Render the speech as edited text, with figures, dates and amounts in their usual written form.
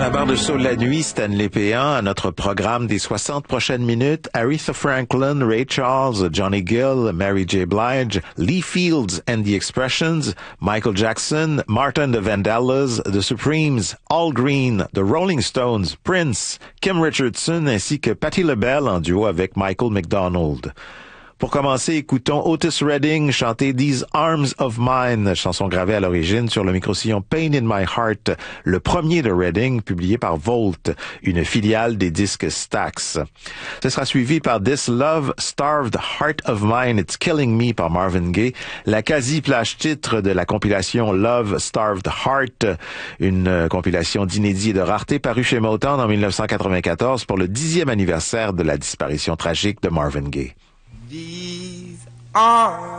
À barre de saut la nuit, Stanley Péan, à notre programme des 60 prochaines minutes, Aretha Franklin, Ray Charles, Johnny Gill, Mary J. Blige, Lee Fields and the Expressions, Michael Jackson, Martin the Vandellas, The Supremes, Al Green, The Rolling Stones, Prince, Kim Richardson ainsi que Patti LaBelle en duo avec Michael McDonald. Pour commencer, écoutons Otis Redding chanter These Arms of Mine, chanson gravée à l'origine sur le microsillon Pain in My Heart, le premier de Redding, publié par Volt, une filiale des disques Stax. Ce sera suivi par This Love Starved Heart of Mine, It's Killing Me par Marvin Gaye, la quasi-plage titre de la compilation Love Starved Heart, une compilation d'inédits et de raretés parue chez Motown en 1994 pour le 10e anniversaire de la disparition tragique de Marvin Gaye. These are